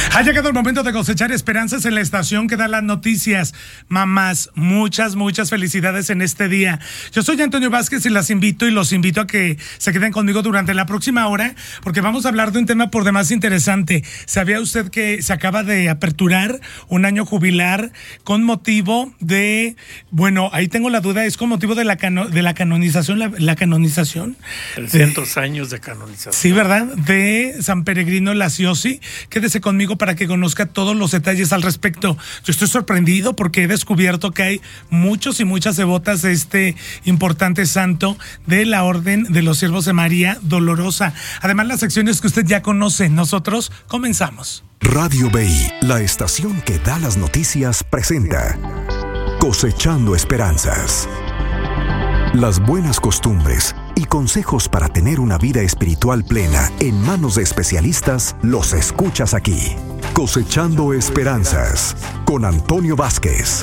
Ha llegado el momento de cosechar esperanzas en la estación que da las noticias. Mamás, muchas felicidades en este día. Yo soy Antonio Vázquez y los invito a que se queden conmigo durante la próxima hora, porque vamos a hablar de un tema por demás interesante. ¿Sabía usted que se acaba de aperturar un año jubilar con motivo de, bueno, ahí tengo la duda, es con motivo de la canonización, la canonización? 300 años de canonización. Sí, ¿verdad? De San Peregrino Laciosi. Quédese conmigo para que conozca todos los detalles al respecto. Yo estoy sorprendido porque he descubierto que hay muchos y muchas devotas de este importante santo de la Orden de los Siervos de María Dolorosa. Además, las secciones que usted ya conoce. Nosotros comenzamos. Radio BI, la estación que da las noticias, presenta Cosechando Esperanzas. Las buenas costumbres y consejos para tener una vida espiritual plena en manos de especialistas los escuchas aquí. Cosechando Esperanzas con Antonio Vázquez.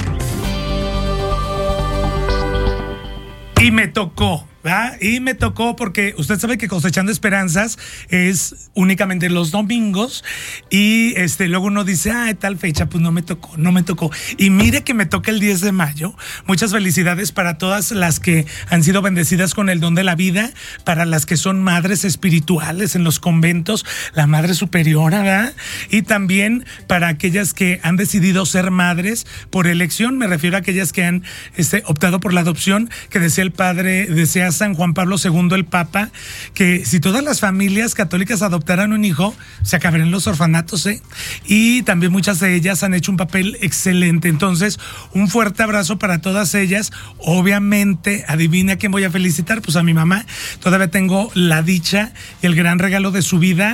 Y me tocó. ¿Ah? Y me tocó porque usted sabe que Cosechando Esperanzas es únicamente los domingos y luego uno dice, tal fecha, pues no me tocó. Y mire que me toca el 10 de mayo. Muchas felicidades para todas las que han sido bendecidas con el don de la vida, para las que son madres espirituales en los conventos, la Madre Superiora, ¿verdad? Y también para aquellas que han decidido ser madres por elección, me refiero a aquellas que han optado por la adopción, que decía San Juan Pablo II, el Papa, que si todas las familias católicas adoptaran un hijo, se acabarían los orfanatos, y también muchas de ellas han hecho un papel excelente. Entonces, un fuerte abrazo para todas ellas. Obviamente, adivina a quién voy a felicitar, pues a mi mamá. Todavía tengo la dicha y el gran regalo de su vida